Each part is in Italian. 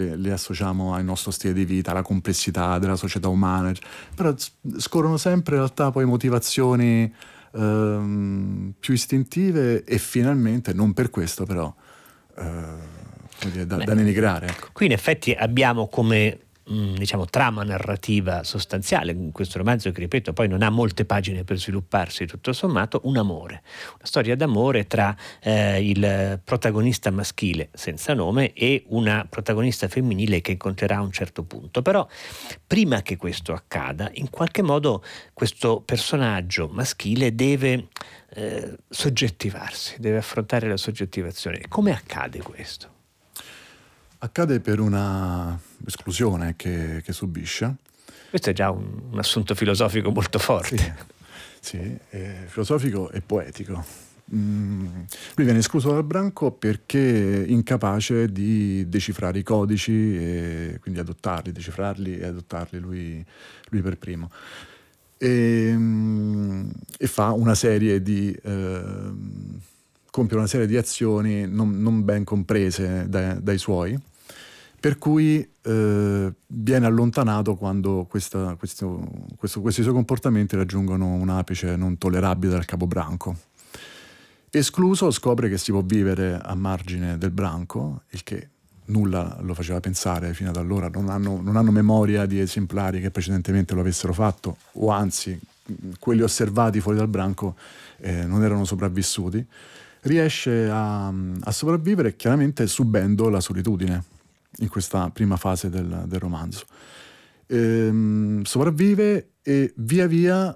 le associamo al nostro stile di vita, alla complessità della società umana, però scorrono sempre in realtà poi motivazioni più istintive e finalmente, non per questo però, da denigrare. Ecco. Qui in effetti abbiamo come diciamo trama narrativa sostanziale in questo romanzo, che ripeto poi non ha molte pagine per svilupparsi, tutto sommato, un amore, una storia d'amore tra il protagonista maschile senza nome e una protagonista femminile che incontrerà a un certo punto. Però prima che questo accada, in qualche modo questo personaggio maschile deve soggettivarsi, deve affrontare la soggettivazione. Come accade questo? Accade per una esclusione che subisce. Questo è già un assunto filosofico molto forte. Sì, è filosofico e poetico. Lui viene escluso dal branco perché incapace di decifrare i codici e quindi decifrarli e adottarli lui per primo. E fa una serie di compie una serie di azioni non ben comprese dai suoi, per cui viene allontanato quando questi suoi comportamenti raggiungono un apice non tollerabile dal capobranco. Escluso, scopre che si può vivere a margine del branco, il che nulla lo faceva pensare fino ad allora. Non hanno memoria di esemplari che precedentemente lo avessero fatto, o anzi quelli osservati fuori dal branco non erano sopravvissuti. Riesce a sopravvivere chiaramente subendo la solitudine in questa prima fase del romanzo. Sopravvive e via via,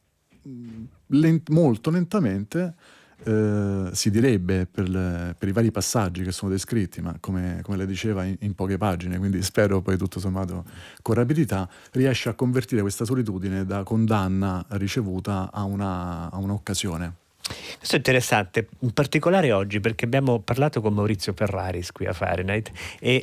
molto lentamente, si direbbe per i vari passaggi che sono descritti, ma come le diceva in poche pagine, quindi spero poi tutto sommato con rapidità, riesce a convertire questa solitudine da condanna ricevuta a un'occasione. Questo è interessante, in particolare oggi, perché abbiamo parlato con Maurizio Ferraris qui a Fahrenheit e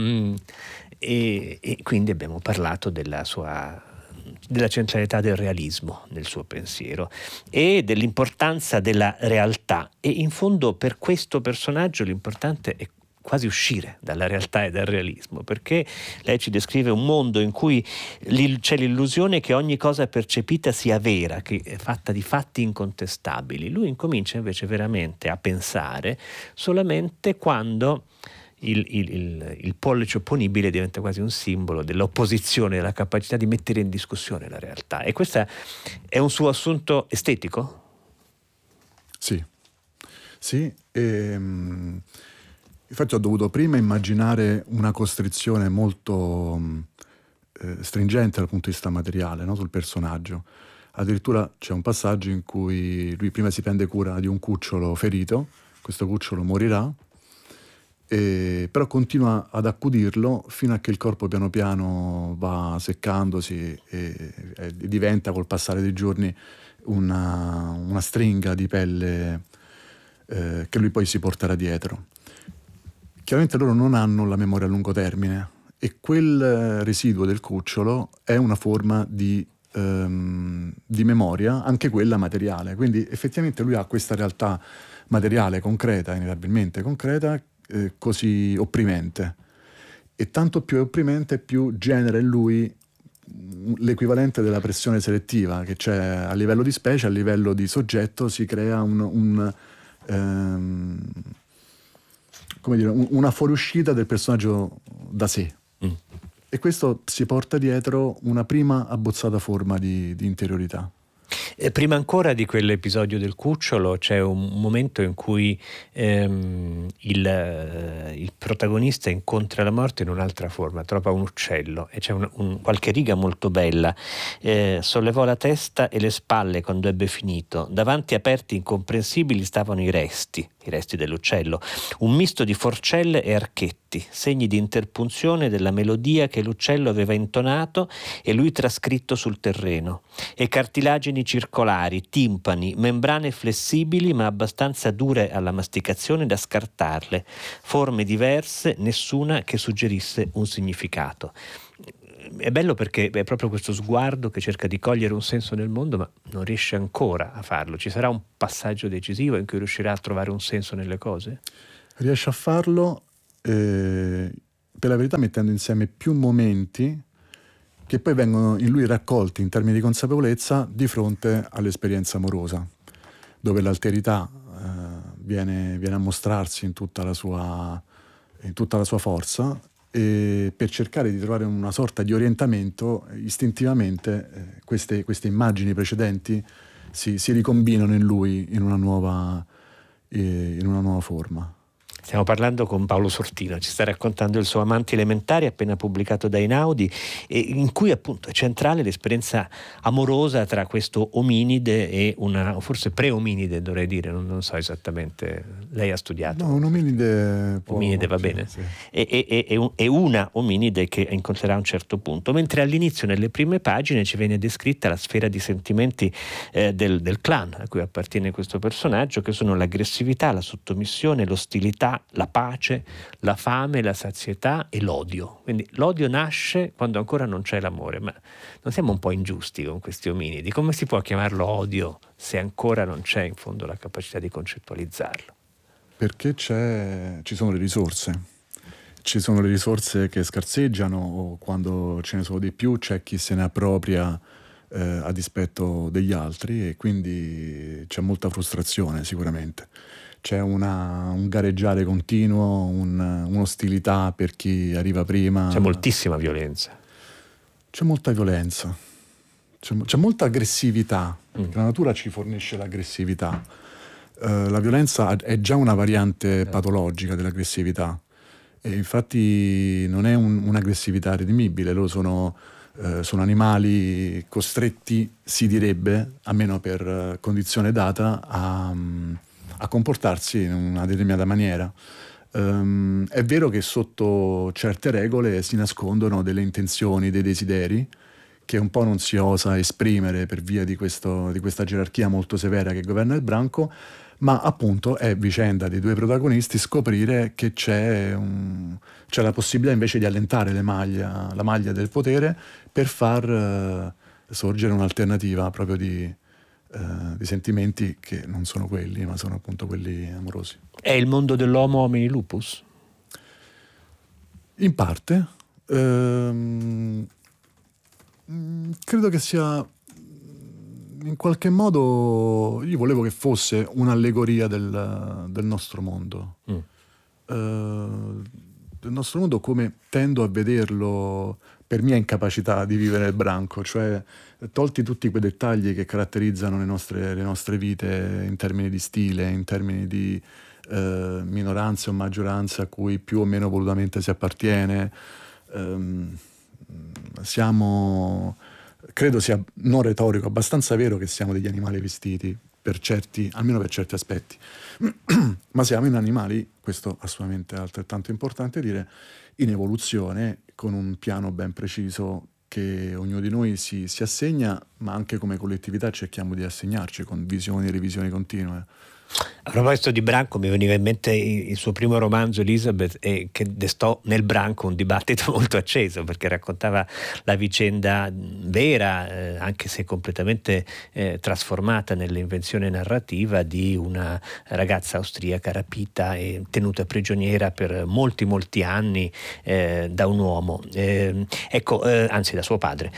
quindi abbiamo parlato della centralità del realismo nel suo pensiero e dell'importanza della realtà, e in fondo per questo personaggio l'importante è quasi uscire dalla realtà e dal realismo, perché lei ci descrive un mondo in cui c'è l'illusione che ogni cosa percepita sia vera, che è fatta di fatti incontestabili. Lui incomincia invece veramente a pensare solamente quando il pollice opponibile diventa quasi un simbolo dell'opposizione, della capacità di mettere in discussione la realtà. E questo è un suo assunto estetico? Sì. Infatti ho dovuto prima immaginare una costrizione molto stringente dal punto di vista materiale, no? Sul personaggio. Addirittura c'è un passaggio in cui lui prima si prende cura di un cucciolo ferito, questo cucciolo morirà, però continua ad accudirlo fino a che il corpo piano piano va seccandosi e diventa col passare dei giorni una stringa di pelle che lui poi si porterà dietro. Chiaramente loro non hanno la memoria a lungo termine e quel residuo del cucciolo è una forma di memoria, anche quella materiale. Quindi effettivamente lui ha questa realtà materiale concreta, inevitabilmente concreta, così opprimente. E tanto più è opprimente, più genera in lui l'equivalente della pressione selettiva che c'è a livello di specie, a livello di soggetto si crea una fuoriuscita del personaggio da sé. E questo si porta dietro una prima abbozzata forma di interiorità. Prima ancora di quell'episodio del cucciolo c'è un momento in cui il protagonista incontra la morte in un'altra forma, trova un uccello e c'è qualche riga molto bella. Sollevò la testa e le spalle quando ebbe finito. Davanti, aperti incomprensibili, stavano i resti dell'uccello, un misto di forcelle e archetti, segni di interpunzione della melodia che l'uccello aveva intonato e lui trascritto sul terreno, e cartilagini circolari, timpani, membrane flessibili ma abbastanza dure alla masticazione da scartarle, forme diverse, nessuna che suggerisse un significato. È bello perché è proprio questo sguardo che cerca di cogliere un senso nel mondo, ma non riesce ancora a farlo. Ci sarà un passaggio decisivo in cui riuscirà a trovare un senso nelle cose? Riesce a farlo per la verità mettendo insieme più momenti che poi vengono in lui raccolti in termini di consapevolezza di fronte all'esperienza amorosa, dove l'alterità viene a mostrarsi in tutta la sua forza, e per cercare di trovare una sorta di orientamento, istintivamente queste immagini precedenti si ricombinano in lui in una nuova forma. Stiamo parlando con Paolo Sortino, ci sta raccontando il suo Amanti elementari, appena pubblicato da Einaudi, e in cui appunto è centrale l'esperienza amorosa tra questo ominide e una, forse pre-ominide dovrei dire, non so esattamente, lei ha studiato. No, un ominide ominide va bene, sì. E una ominide che incontrerà a un certo punto, mentre all'inizio nelle prime pagine ci viene descritta la sfera di sentimenti del clan a cui appartiene questo personaggio, che sono l'aggressività, la sottomissione, l'ostilità, la pace, la fame, la sazietà e l'odio. Quindi l'odio nasce quando ancora non c'è l'amore, ma non siamo un po' ingiusti con questi ominidi? Come si può chiamarlo odio se ancora non c'è in fondo la capacità di concettualizzarlo? Perché ci sono le risorse. Ci sono le risorse che scarseggiano, o quando ce ne sono di più c'è chi se ne appropria a dispetto degli altri, e quindi c'è molta frustrazione sicuramente. C'è un gareggiare continuo, un'ostilità per chi arriva prima. C'è moltissima violenza. C'è molta violenza, c'è molta aggressività, perché la natura ci fornisce l'aggressività. La violenza è già una variante patologica dell'aggressività, e infatti non è un'aggressività redimibile. Loro sono animali costretti, si direbbe, almeno per condizione data, a comportarsi in una determinata maniera. È vero che sotto certe regole si nascondono delle intenzioni, dei desideri che un po' non si osa esprimere per via di questa gerarchia molto severa che governa il branco, ma appunto è vicenda dei due protagonisti scoprire che c'è la possibilità invece di allentare la maglia del potere, per far sorgere un'alternativa proprio di sentimenti che non sono quelli, ma sono appunto quelli amorosi. È il mondo dell'homo homini lupus? In parte. Credo che sia, in qualche modo, io volevo che fosse un'allegoria del nostro mondo. Del nostro mondo, come tendo a vederlo per mia incapacità di vivere nel branco, cioè tolti tutti quei dettagli che caratterizzano le nostre vite in termini di stile, in termini di minoranze o maggioranze a cui più o meno volutamente si appartiene. Credo sia non retorico, abbastanza vero che siamo degli animali vestiti, almeno per certi aspetti, ma siamo in animali, questo assolutamente altrettanto importante dire, in evoluzione, con un piano ben preciso che ognuno di noi si assegna, ma anche come collettività cerchiamo di assegnarci con visioni e revisioni continue. A proposito di branco, mi veniva in mente il suo primo romanzo Elizabeth, che destò nel branco un dibattito molto acceso, perché raccontava la vicenda vera, anche se completamente trasformata nell'invenzione narrativa, di una ragazza austriaca rapita e tenuta prigioniera per molti anni da un uomo, anzi da suo padre.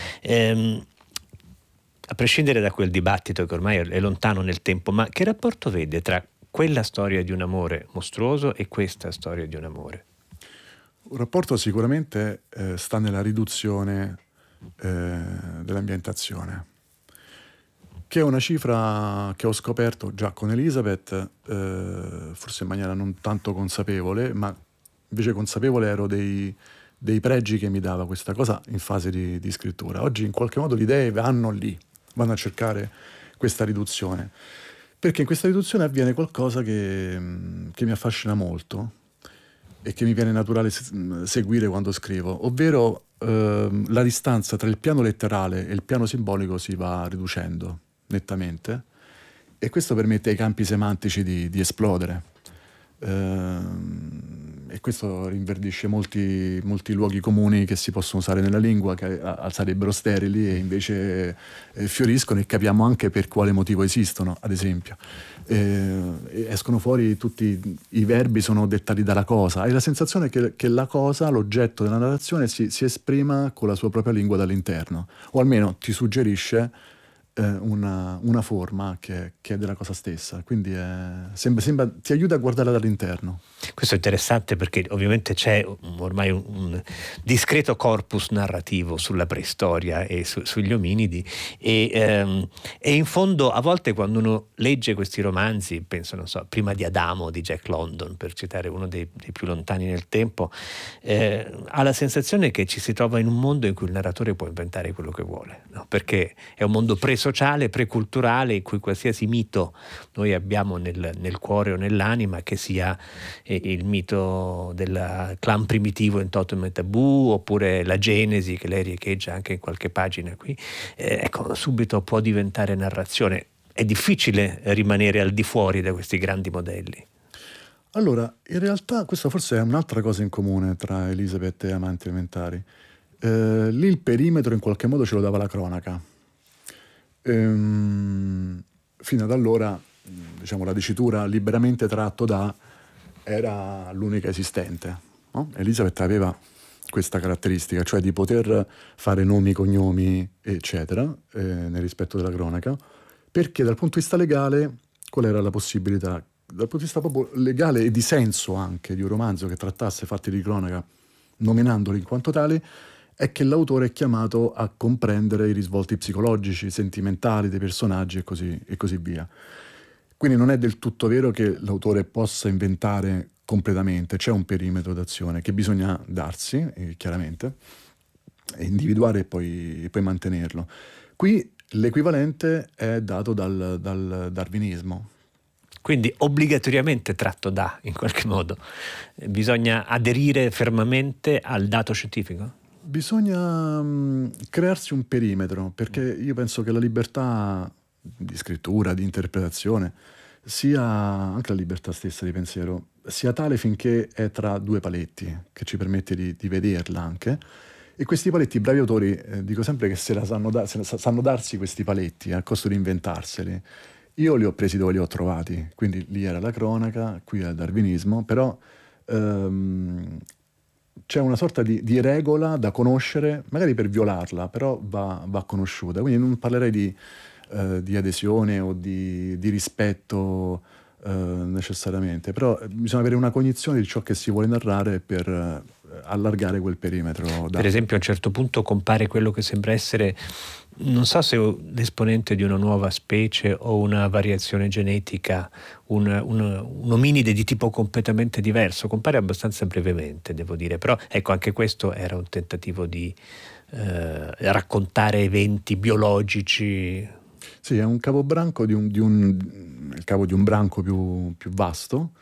A prescindere da quel dibattito che ormai è lontano nel tempo, ma che rapporto vede tra quella storia di un amore mostruoso e questa storia di un amore? Un rapporto sicuramente sta nella riduzione dell'ambientazione, che è una cifra che ho scoperto già con Elizabeth, forse in maniera non tanto consapevole, ma invece consapevole ero dei pregi che mi dava questa cosa in fase di scrittura. Oggi in qualche modo le idee vanno a cercare questa riduzione, perché in questa riduzione avviene qualcosa che mi affascina molto e che mi viene naturale seguire quando scrivo, ovvero la distanza tra il piano letterale e il piano simbolico si va riducendo nettamente, e questo permette ai campi semantici di esplodere. e questo rinverdisce molti luoghi comuni che si possono usare nella lingua, che sarebbero sterili e invece fioriscono, e capiamo anche per quale motivo esistono, ad esempio. Escono fuori tutti i verbi, sono dettati dalla cosa. Hai la sensazione che la cosa, l'oggetto della narrazione, si esprima con la sua propria lingua dall'interno, o almeno ti suggerisce una forma che è della cosa stessa, quindi sembra ti aiuta a guardarla dall'interno. Questo è interessante perché ovviamente c'è ormai un discreto corpus narrativo sulla preistoria e sugli ominidi e in fondo a volte quando uno legge questi romanzi, penso, non so, Prima di Adamo di Jack London, per citare uno dei più lontani nel tempo, ha la sensazione che ci si trova in un mondo in cui il narratore può inventare quello che vuole, no? Perché è un mondo pre-sociale, pre-culturale, in cui qualsiasi mito noi abbiamo nel cuore o nell'anima, che sia il mito del clan primitivo in Totem e Tabù, oppure la Genesi che lei riecheggia anche in qualche pagina qui, ecco, subito può diventare narrazione. È difficile rimanere al di fuori da questi grandi modelli. Allora, in realtà questa forse è un'altra cosa in comune tra Elisabeth e Amanti Elementari. Lì il perimetro in qualche modo ce lo dava la cronaca. Fino ad allora, diciamo, la dicitura liberamente tratto da era l'unica esistente, no? Elisabeth aveva questa caratteristica, cioè di poter fare nomi, cognomi, eccetera, nel rispetto della cronaca, perché dal punto di vista legale, qual era la possibilità? Dal punto di vista proprio legale e di senso anche di un romanzo che trattasse fatti di cronaca, nominandoli in quanto tali, è che l'autore è chiamato a comprendere i risvolti psicologici, sentimentali dei personaggi e così via. Quindi non è del tutto vero che l'autore possa inventare completamente, c'è un perimetro d'azione che bisogna darsi, chiaramente, individuare e poi mantenerlo. Qui l'equivalente è dato dal darwinismo. Quindi obbligatoriamente tratto da, in qualche modo. Bisogna aderire fermamente al dato scientifico? Bisogna crearsi un perimetro, perché io penso che la libertà di scrittura, di interpretazione, sia anche la libertà stessa di pensiero, sia tale finché è tra due paletti, che ci permette di vederla anche. E questi paletti, i bravi autori, dico sempre che sanno darsi questi paletti a costo di inventarseli. Io li ho presi dove li ho trovati, quindi lì era la cronaca, qui era il darwinismo, però c'è una sorta di regola da conoscere, magari per violarla, però va conosciuta. Quindi non parlerei di adesione o di rispetto necessariamente, però bisogna avere una cognizione di ciò che si vuole narrare per allargare quel perimetro. Per esempio a un certo punto compare quello che sembra essere, non so se l'esponente di una nuova specie o una variazione genetica, un ominide di tipo completamente diverso, compare abbastanza brevemente, devo dire, però ecco, anche questo era un tentativo di raccontare eventi biologici. Sì, è un capobranco il capo di un branco più vasto,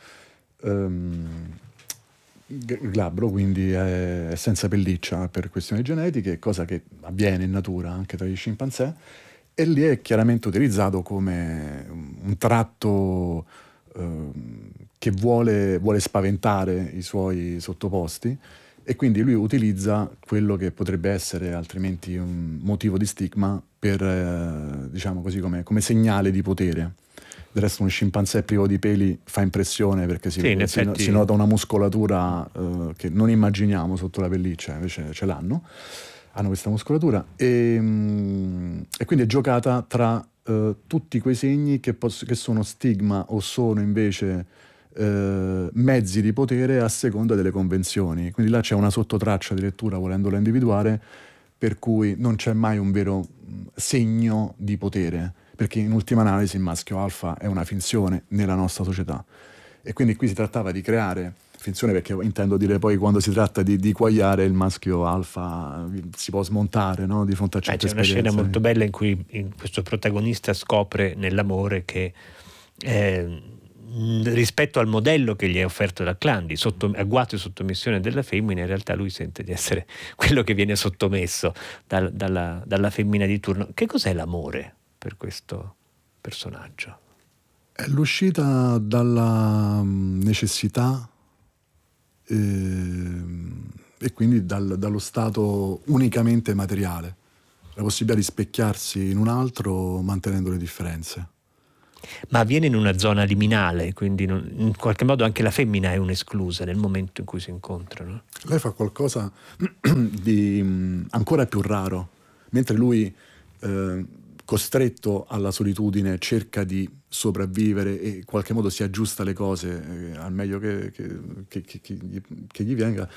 glabro, quindi è senza pelliccia per questioni genetiche, cosa che avviene in natura anche tra gli scimpanzé, e lì è chiaramente utilizzato come un tratto che vuole spaventare i suoi sottoposti, e quindi lui utilizza quello che potrebbe essere altrimenti un motivo di stigma per, diciamo così, come segnale di potere. Del resto un scimpanzé privo di peli fa impressione, perché si nota una muscolatura che non immaginiamo sotto la pelliccia, invece ce l'hanno, hanno questa muscolatura, e quindi è giocata tra tutti quei segni che sono stigma o sono invece mezzi di potere a seconda delle convenzioni. Quindi là c'è una sottotraccia di lettura, volendola individuare, per cui non c'è mai un vero segno di potere, perché in ultima analisi il maschio alfa è una finzione nella nostra società, e quindi qui si trattava di creare finzione, perché intendo dire poi quando si tratta di quagliare il maschio alfa si può smontare, no? Di fronte a certe esperienze. C'è una scena molto bella in cui questo protagonista scopre nell'amore che rispetto al modello che gli è offerto dal clan di agguato e sottomissione della femmina, in realtà lui sente di essere quello che viene sottomesso dalla femmina di turno. Che cos'è l'amore per questo personaggio? È l'uscita dalla necessità e quindi dallo stato unicamente materiale, la possibilità di specchiarsi in un altro mantenendo le differenze. Ma avviene in una zona liminale, quindi in qualche modo anche la femmina è un'esclusa nel momento in cui si incontrano. Lei fa qualcosa di ancora più raro, mentre lui, costretto alla solitudine, cerca di sopravvivere e in qualche modo si aggiusta le cose al meglio che gli venga.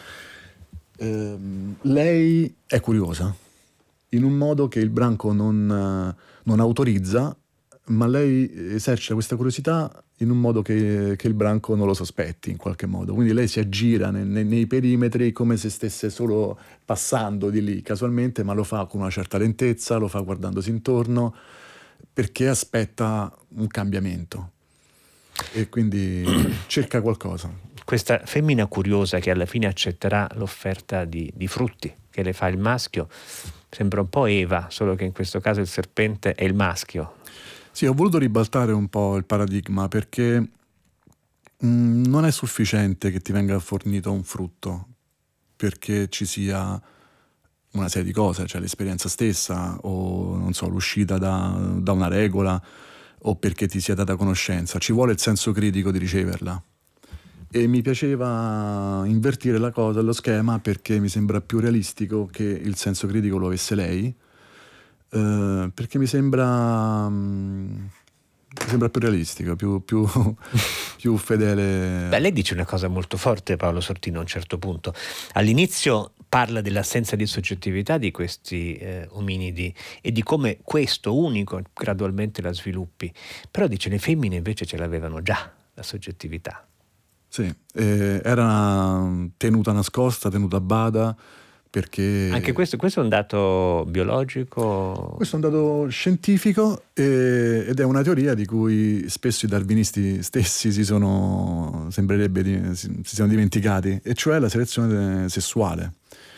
Lei è curiosa, in un modo che il branco non autorizza, ma lei esercita questa curiosità in un modo che il branco non lo sospetti in qualche modo. Quindi lei si aggira nei perimetri come se stesse solo passando di lì casualmente, ma lo fa con una certa lentezza, lo fa guardandosi intorno, perché aspetta un cambiamento e quindi cerca qualcosa. Questa femmina curiosa che alla fine accetterà l'offerta di frutti che le fa il maschio sembra un po' Eva, solo che in questo caso il serpente è il maschio. Sì, ho voluto ribaltare un po' il paradigma perché non è sufficiente che ti venga fornito un frutto perché ci sia una serie di cose, cioè l'esperienza stessa o non so, l'uscita da una regola o perché ti sia data conoscenza. Ci vuole il senso critico di riceverla. E mi piaceva invertire la cosa, lo schema, perché mi sembra più realistico che il senso critico lo avesse lei, perché mi sembra più realistico, più fedele. Beh, lei dice una cosa molto forte, Paolo Sortino, a un certo punto. All'inizio parla dell'assenza di soggettività di questi ominidi e di come questo unico gradualmente la sviluppi. Però dice le femmine invece ce l'avevano già, la soggettività. Sì, era tenuta nascosta, tenuta a bada, perché... Anche questo è un dato biologico? Questo è un dato scientifico ed è una teoria di cui spesso i darwinisti stessi sembrerebbe si siano dimenticati, e cioè la selezione sessuale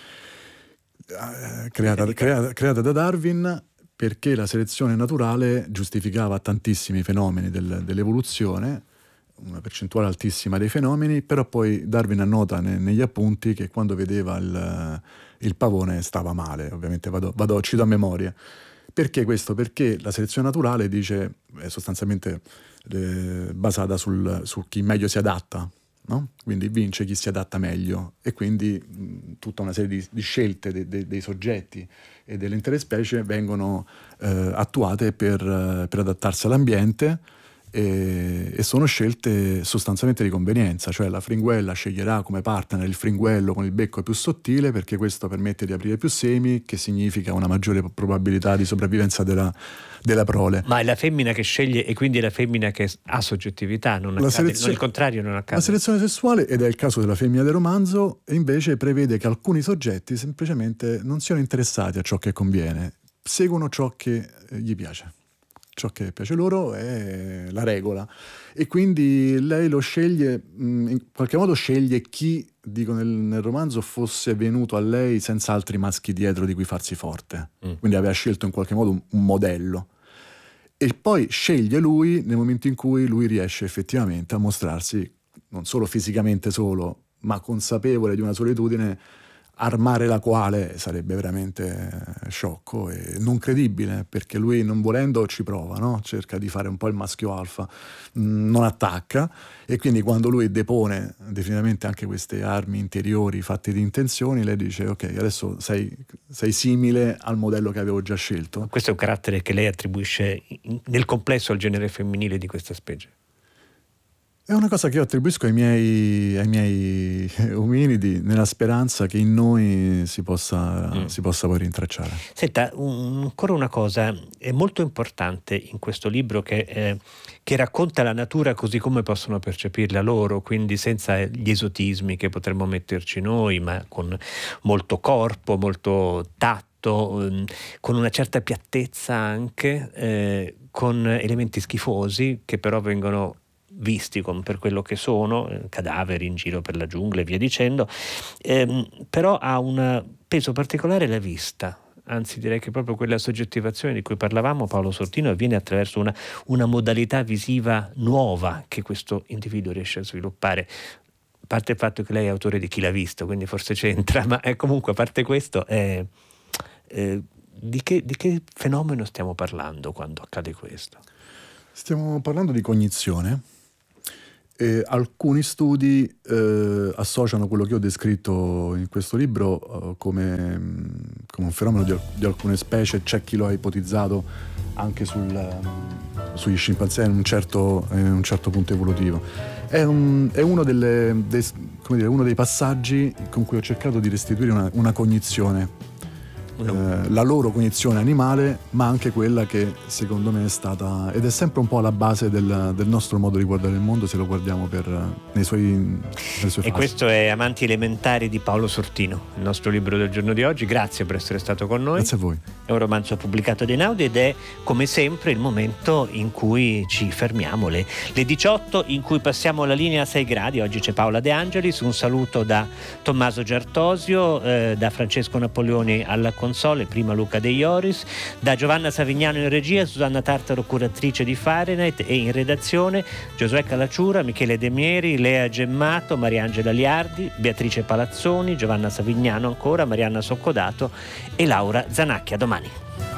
creata da Darwin, perché la selezione naturale giustificava tantissimi fenomeni dell'evoluzione, una percentuale altissima dei fenomeni, però poi Darwin annota negli appunti che quando vedeva il pavone stava male. Ovviamente cito a memoria. Perché questo? Perché la selezione naturale dice è sostanzialmente basata su chi meglio si adatta, no? Quindi vince chi si adatta meglio, e quindi tutta una serie di scelte dei soggetti e delle intere specie vengono attuate per adattarsi all'ambiente. E sono scelte sostanzialmente di convenienza, cioè la fringuella sceglierà come partner il fringuello con il becco più sottile perché questo permette di aprire più semi, che significa una maggiore probabilità di sopravvivenza della prole. Ma è la femmina che sceglie e quindi è la femmina che ha soggettività, non il contrario non accade. La selezione sessuale, ed è il caso della femmina del romanzo, invece prevede che alcuni soggetti semplicemente non siano interessati a ciò che conviene, seguono ciò che gli piace. Ciò che piace loro è la regola, e quindi lei lo sceglie, in qualche modo sceglie chi, dico nel romanzo, fosse venuto a lei senza altri maschi dietro di cui farsi forte. Quindi aveva scelto in qualche modo un modello, e poi sceglie lui nel momento in cui lui riesce effettivamente a mostrarsi non solo fisicamente solo, ma consapevole di una solitudine armare la quale sarebbe veramente sciocco e non credibile, perché lui, non volendo, ci prova, no? Cerca di fare un po' il maschio alfa, non attacca, e quindi quando lui depone definitivamente anche queste armi interiori fatte di intenzioni, lei dice: ok, adesso sei simile al modello che avevo già scelto. Questo è un carattere che lei attribuisce nel complesso al genere femminile di questa specie. È una cosa che io attribuisco ai miei ominidi, nella speranza che in noi si possa poi rintracciare. Senta, ancora una cosa è molto importante in questo libro che racconta la natura così come possono percepirla loro, quindi senza gli esotismi che potremmo metterci noi, ma con molto corpo, molto tatto, con una certa piattezza anche, con elementi schifosi che però vengono visti per quello che sono, cadaveri in giro per la giungla e via dicendo, però ha un peso particolare la vista, anzi direi che proprio quella soggettivazione di cui parlavamo, Paolo Sortino, avviene attraverso una modalità visiva nuova che questo individuo riesce a sviluppare. a parte il fatto che lei è autore di Chi l'ha visto, quindi forse c'entra, ma comunque a parte questo, di che fenomeno stiamo parlando quando accade questo? Stiamo parlando di cognizione. Alcuni studi associano quello che ho descritto in questo libro come un fenomeno di alcune specie. C'è chi lo ha ipotizzato anche sugli scimpanzé in un certo punto evolutivo. È uno dei passaggi con cui ho cercato di restituire una cognizione, la loro cognizione animale, ma anche quella che secondo me è stata ed è sempre un po' alla base del nostro modo di guardare il mondo, se lo guardiamo nelle sue fasi. E questo è Amanti elementari di Paolo Sortino, il nostro libro del giorno di oggi. Grazie per essere stato con noi. Grazie a voi. È un romanzo pubblicato da Einaudi ed è come sempre il momento in cui ci fermiamo, le 18, in cui passiamo la linea a 6 gradi. Oggi c'è Paola De Angelis, un saluto da Tommaso Giartosio, da Francesco Napoleoni alla console, prima Luca De Ioris, da Giovanna Savignano in regia, Susanna Tartaro curatrice di Fahrenheit, e in redazione Giosuè Calacciura, Michele Demieri, Lea Gemmato, Mariangela Liardi, Beatrice Palazzoni, Giovanna Savignano ancora, Marianna Soccodato e Laura Zanacchia. Domani.